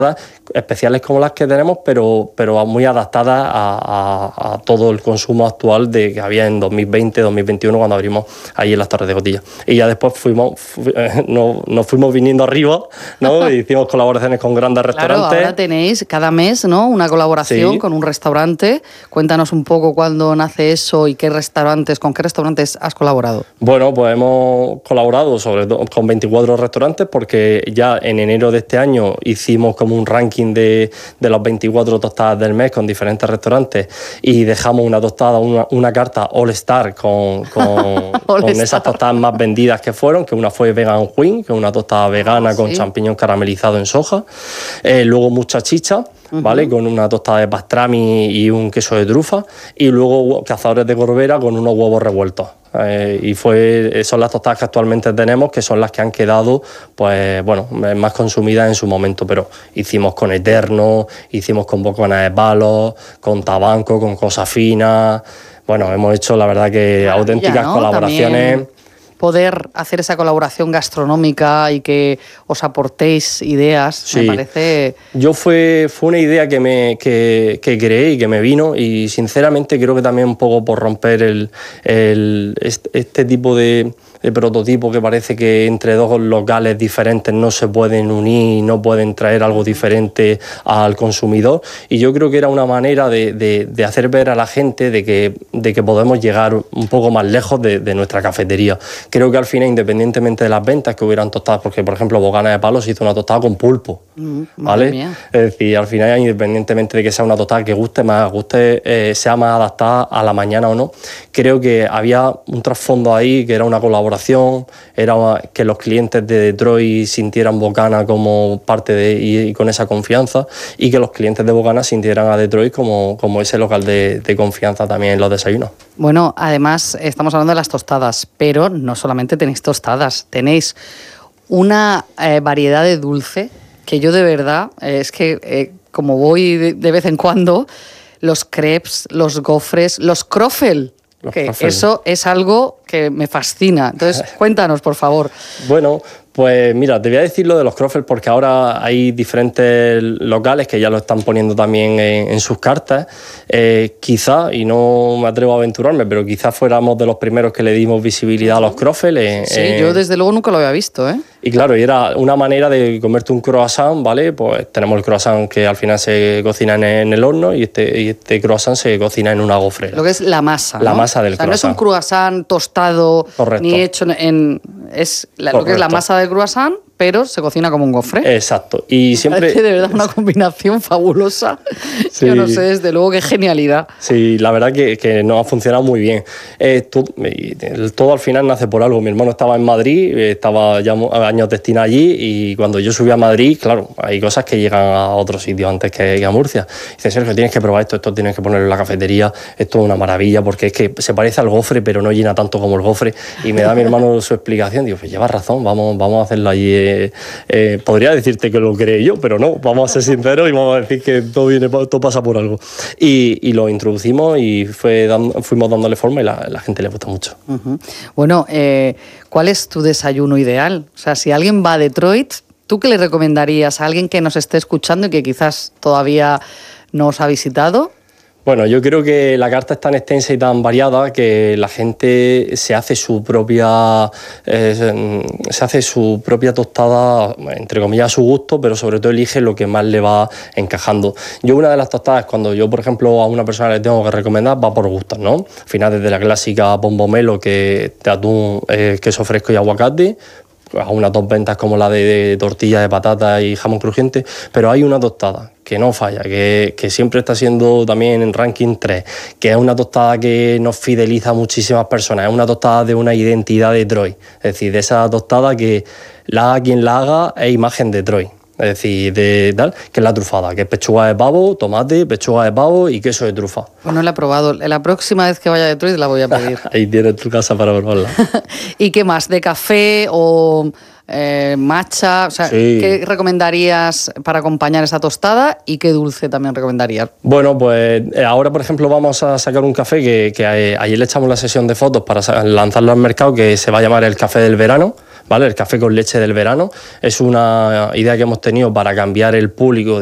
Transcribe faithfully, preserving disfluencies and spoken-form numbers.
especiales como las que tenemos, pero, pero muy adaptadas a, a, a todo el consumo actual de que había en dos mil veinte, dos mil veintiuno cuando abrimos ahí en las Torres de Gotilla. Y ya después fuimos, fu, eh, no, nos fuimos viniendo arriba, ¿no? Y hicimos colaboraciones con grandes restaurantes. Claro, ahora tenéis cada mes, ¿no?, una colaboración, sí, con un restaurante. Cuéntanos un poco cuándo nace eso y qué restaurantes, con qué restaurantes has colaborado. Bueno, pues hemos colaborado sobre todo con veinticuatro restaurantes, porque ya en enero de este año hicimos como un ranking de, de los veinticuatro tostadas del mes con diferentes restaurantes y dejamos una tostada, una, una carta All Star con, con, con esas tostadas más vendidas que fueron, que una fue Vegan Wing, que es una tostada vegana, ah, con, ¿sí?, champiñón caramelizado en soja. Eh, luego mucha chicha, ¿vale? Uh-huh. Con una tostada de pastrami y un queso de trufa. Y luego cazadores de Corbera con unos huevos revueltos. Eh, y fue, son las tostadas que actualmente tenemos, que son las que han quedado, pues bueno, más consumidas en su momento. Pero hicimos con Eterno, hicimos con bocanas de palos, con tabanco, con cosa fina. Bueno, hemos hecho la verdad que ah, auténticas ya, ¿no?, colaboraciones. También poder hacer esa colaboración gastronómica y que os aportéis ideas, sí, me parece... Yo fue, fue una idea que, me, que, que creé y que me vino, y sinceramente creo que también un poco por romper el, el, este, este tipo de, de prototipo que parece que entre dos locales diferentes no se pueden unir y no pueden traer algo diferente al consumidor. Y yo creo que era una manera de, de, de hacer ver a la gente de que, de que podemos llegar un poco más lejos de, de nuestra cafetería. Creo que al final, independientemente de las ventas que hubieran tostadas, porque por ejemplo Bocanas de Palos hizo una tostada con pulpo, mm, ¿vale? Es decir, al final, independientemente de que sea una tostada que guste más, guste, eh, sea más adaptada a la mañana o no, creo que había un trasfondo ahí, que era una colaboración, era que los clientes de Detroit sintieran Bocana como parte de, y, y con esa confianza, y que los clientes de Bocana sintieran a Detroit como, como ese local de, de confianza también en los desayunos. Bueno, además estamos hablando de las tostadas, pero no solamente tenéis tostadas, tenéis una eh, variedad de dulce que yo de verdad, eh, es que eh, como voy de, de vez en cuando, los crepes, los gofres, los croffel, los que croffel. Eso es algo que me fascina. Entonces, cuéntanos, por favor. Bueno, pues mira, te voy a decir lo de los croffel porque ahora hay diferentes locales que ya lo están poniendo también en, en sus cartas. Eh, quizá, y no me atrevo a aventurarme, pero quizás fuéramos de los primeros que le dimos visibilidad a los croffel. Eh, sí, eh, yo desde luego nunca lo había visto, ¿eh? Y claro, y era una manera de comerte un croissant, ¿vale? Pues tenemos el croissant que al final se cocina en, en el horno y este, y este croissant se cocina en una gofrera. Lo que es la masa, La ¿no? masa del o sea, croissant. No es un croissant tostado, correcto, ni hecho en... Es la, lo que es la masa del croissant, pero se cocina como un gofre. Exacto. Y Me siempre... parece de verdad una combinación fabulosa. Sí. Yo no sé, desde luego, qué genialidad. Sí, la verdad que, que nos ha funcionado muy bien. Eh, todo, todo al final nace por algo. Mi hermano estaba en Madrid, estaba ya años destinados allí, y cuando yo subí a Madrid, claro, hay cosas que llegan a otros sitios antes que, que a Murcia. Dice, Sergio, tienes que probar esto, esto tienes que ponerlo en la cafetería, esto es una maravilla, porque es que se parece al gofre, pero no llena tanto como el gofre. Y me da mi hermano su explicación. Digo, pues llevas razón, vamos, vamos a hacerlo allí. Eh, eh, podría decirte que lo creé yo, pero no, vamos a ser sinceros y vamos a decir que todo, viene, todo pasa por algo. Y, y lo introducimos y fue dando, fuimos dándole forma y la, la gente le gusta mucho. Uh-huh. Bueno, eh, ¿cuál es tu desayuno ideal? O sea, si alguien va a Detroit, ¿tú qué le recomendarías a alguien que nos esté escuchando y que quizás todavía no os ha visitado? Bueno, yo creo que la carta es tan extensa y tan variada que la gente se hace su propia eh, se hace su propia tostada, entre comillas, a su gusto, pero sobre todo elige lo que más le va encajando. Yo una de las tostadas, cuando yo, por ejemplo, a una persona le tengo que recomendar, va por gustos, ¿no? Al final, desde la clásica bombomelo, que de atún, eh, queso fresco y aguacate, a unas dos ventas como la de, de tortilla de patata y jamón crujiente, pero hay una tostada que no falla, que, que siempre está siendo también en ranking tres, que es una tostada que nos fideliza a muchísimas personas, es una tostada de una identidad de Detroit, es decir, de esa tostada que la haga quien la haga es imagen de Detroit. Es decir, de tal, que es la trufada, que es pechuga de pavo, tomate, pechuga de pavo y queso de trufa. Pues no la he probado. La próxima vez que vaya a Detroit la voy a pedir. Ahí tienes tu casa para probarla. ¿Y qué más? ¿De café o eh, matcha, o sea, Sí. ¿qué recomendarías para acompañar esa tostada y qué dulce también recomendarías? Bueno, pues eh, ahora, por ejemplo, vamos a sacar un café que, que eh, ayer le echamos la sesión de fotos para sa- lanzarlo al mercado, que se va a llamar el café del verano, ¿vale? El café con leche del verano. Es una idea que hemos tenido para cambiar el público